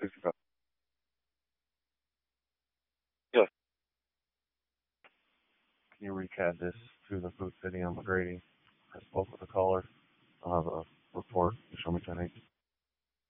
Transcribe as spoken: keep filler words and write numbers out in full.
sixty-five. Yes. Can you recap this to the food city on McGrady? I spoke with the caller. I'll have a report to show me ten eight.